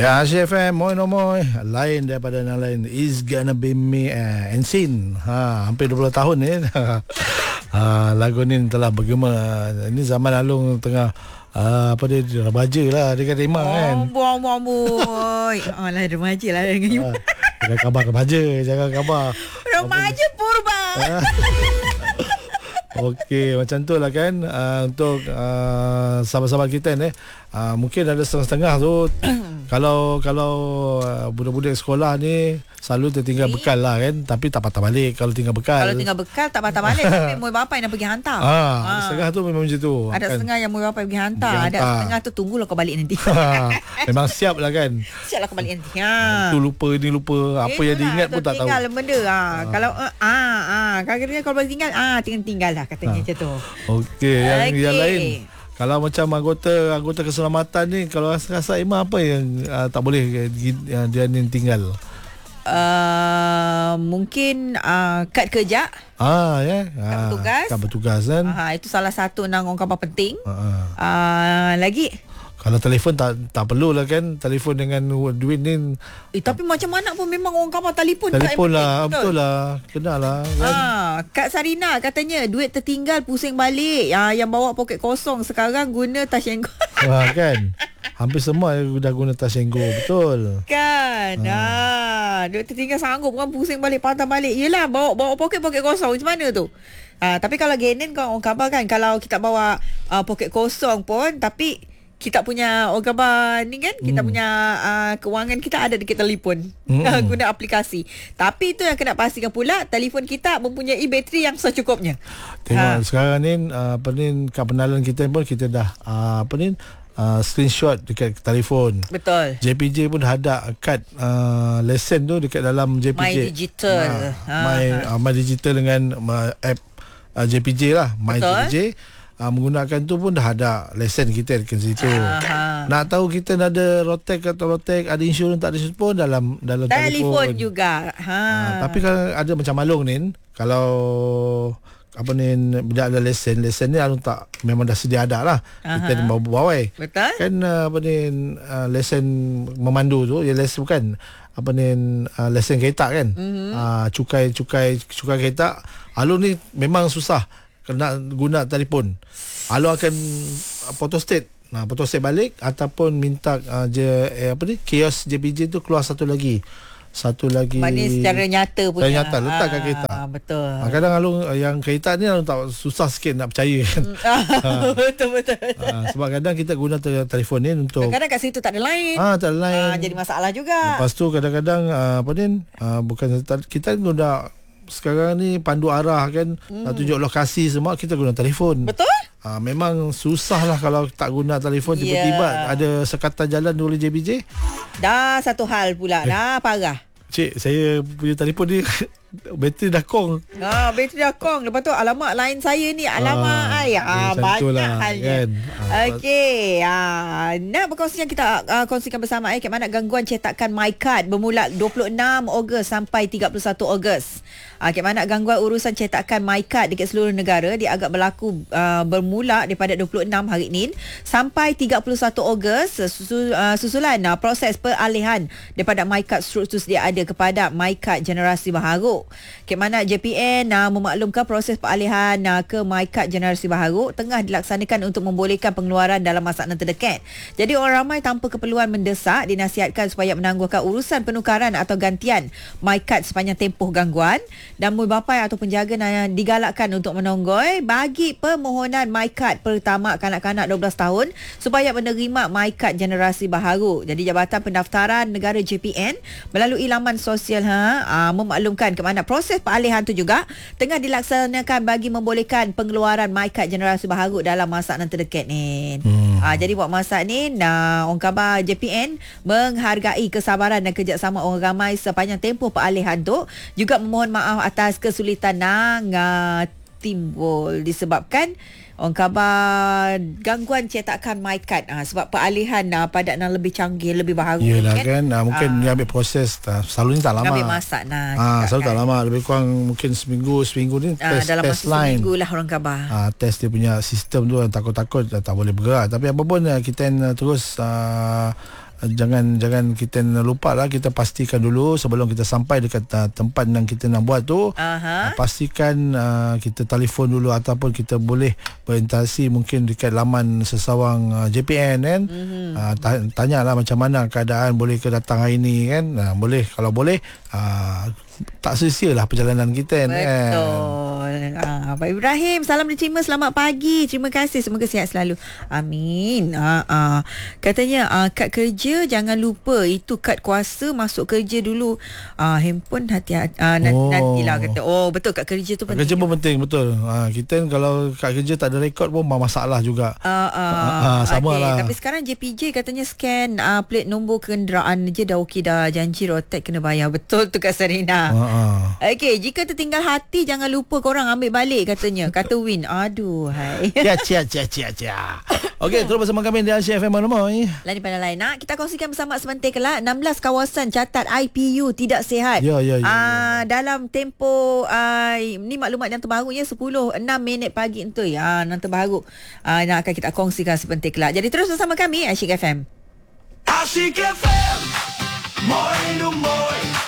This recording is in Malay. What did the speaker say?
Ya, CFM Moin Omoy. Lain daripada yang lain. Is Gonna Be Me and Sin. Hampir 20 tahun ni. Lagu ni telah bergema. Ini zaman Alung tengah apa dia remaja lah. Dia kata Imam kan. Boy. Lah remaja lah dengan you. Jangan khabar remaja. Jangan khabar Remaja purba. Okey, macam tu lah kan. Untuk sahabat-sahabat kita ni, mungkin ada setengah-setengah tu kalau budak-budak sekolah ni selalu tertinggal bekal lah kan. Tapi tak patah balik kalau tinggal bekal. Kalau tinggal bekal tak patah balik. Tapi mak bapak yang nak pergi hantar. Setengah tu memang macam tu. Ada kan setengah yang mak bapak pergi hantar. Ada setengah tu tunggulah kau balik nanti. Memang siap lah kan. Siap lah kau balik nanti. Tu lupa ni lupa. Apa yang diingat pun tak tahu. Tinggal benda. Kalau kalau boleh tinggal tinggal lah katanya macam tu. Okey, yang lain. Kalau macam anggota keselamatan ni, kalau rasa Imam apa yang tak boleh dia ni tinggal? Mungkin kad kerja. Kad bertugas kan. Itu salah satu orang khabar penting. Lagi kalau telefon tak perlulah kan. Telefon dengan duit ni. Tapi macam mana pun memang orang khabar telefon lah. Betul lah. Kenalah kan. Kak Sarina katanya duit tertinggal pusing balik. Yang bawa poket kosong sekarang guna Tashengo. Kan. Hampir semua dah guna Tashengo. Betul kan. Duit tertinggal sanggup kan pusing balik patah balik. Yelah bawa poket kosong macam mana tu. Tapi kalau genin kau orang khabar kan, kalau kita bawa poket kosong pun tapi kita punya orang khabar ni kan, kita punya kewangan kita ada dekat telefon. Guna aplikasi. Tapi itu yang kena pastikan pula telefon kita mempunyai bateri yang secukupnya. Tengok sekarang ni kad pengenalan kita pun kita dah screenshot dekat telefon. Betul. JPJ pun dah ada kad lesen tu dekat dalam JPJ. My Digital. My Digital dengan app JPJ lah. My JPJ. Menggunakan tu pun dah ada lesen kita dekat situ. Nak tahu kita ada rotek atau rotek, ada insurans tak ada insurans pun dalam telefon juga. Tapi kalau ada macam Malung ni, kalau bila ada lesen ni Alung tak memang dah sedia ada lah. Kita bawa betul kan lesen memandu tu ya, lesen bukan lesen kereta kan. Cukai kereta. Alung ni memang susah kena guna telefon. Alung akan photostat balik ataupun minta kios JPJ tu keluar satu lagi maknanya secara nyata punya. Secara nyata letak kat kereta. Betul. Kadang Alung yang kereta ni Alung tak susah sikit nak percaya kan. Betul. Sebab kadang kita guna telefon ni untuk kadang kat situ tak ada line. Tak ada line. Jadi masalah juga. Lepas tu kadang-kadang bukan kita guna sekarang ni pandu arah kan, tunjuk lokasi semua kita guna telefon. Betul? Memang susah lah kalau tak guna telefon. Tiba-tiba ada sekatan jalan oleh JPJ. Dah satu hal pula. Dah parah. Cik, saya punya telefon ni bateri dah kong. Bateri dah kong. Lepas tu alamat line saya ni alamat banyak halnya. Kan? Okey. Nak berkongsi yang kita kongsikan bersama kat mana gangguan cetakan MyCard bermula 26 Ogos sampai 31 Ogos. Kat mana gangguan urusan cetakan MyCard dekat seluruh negara dia agak berlaku bermula daripada 26 hari ini sampai 31 Ogos susulan proses peralihan daripada MyCard struktur sedia ada kepada MyCard generasi baharu. Ke mana JPN memaklumkan proses peralihan ke MyCard generasi baharu tengah dilaksanakan untuk membolehkan pengeluaran dalam masa terdekat. Jadi orang ramai tanpa keperluan mendesak dinasihatkan supaya menangguhkan urusan penukaran atau gantian MyCard sepanjang tempoh gangguan, dan mubapai atau penjaga digalakkan untuk menonggoi bagi permohonan MyCard pertama kanak-kanak 12 tahun supaya menerima MyCard generasi baharu. Jadi Jabatan Pendaftaran Negara JPN melalui laman sosial memaklumkan ke mana proses peralihan tu juga tengah dilaksanakan bagi membolehkan pengeluaran MyCard generasi baharu dalam masa yang terdekat ni. Jadi buat masa ni orang khabar JPN menghargai kesabaran dan kerjasama orang ramai sepanjang tempoh peralihan tu, juga memohon maaf atas kesulitan yang timbul disebabkan orang khabar gangguan cetakan MyCard sebab peralihan pada yang lebih canggih, lebih baharu. Yelah kan, mungkin dia ambil proses selalu ni tak lama. Ambil masak selalu tak lama, lebih kurang mungkin seminggu ni dalam test masa line. seminggu lah orang khabar. Test dia punya sistem tu takut-takut tak boleh bergerak. Tapi apa pun kita terus jangan kita lupa lah, kita pastikan dulu sebelum kita sampai dekat tempat yang kita nak buat tu, pastikan kita telefon dulu ataupun kita boleh berinteraksi mungkin dekat laman sesawang JPN kan. Tanyalah macam mana keadaan, boleh ke datang hari ni kan. Boleh, kalau boleh tak sia-sia lah perjalanan kita kan. Betul. Pak Ibrahim, salam diterima, selamat pagi. Terima kasih, semoga sihat selalu. Amin. Katanya kad kerja jangan lupa, itu kad kuasa masuk kerja dulu. Handphone hati-hati. Nantilah kata. Oh betul, kad kerja tu penting. Kerja pun penting, betul. Kita kalau kad kerja tak ada rekod pun masalah juga. Sama lah. Tapi sekarang JPJ katanya scan plate nombor kenderaan je dah okey dah. Janji rotek kena bayar. Betul tu Kak Sarina. Okey, jika tertinggal hati jangan lupa korang ambil balik katanya. Kata Win. Aduh, hai. Cia. Okey, terus bersama kami di Asia FM Manomoi. Lain pada lain kita kongsikan bersama sebentar kelak 16 kawasan catat IPU tidak sihat. Ya. Dalam tempoh ni maklumat yang terbarunya 10:06 pagi tu ya, yang terbaru yang akan kita kongsikan sebentar kelak. Jadi terus bersama kami Asyik FM. Asyik FM. Moi no moi.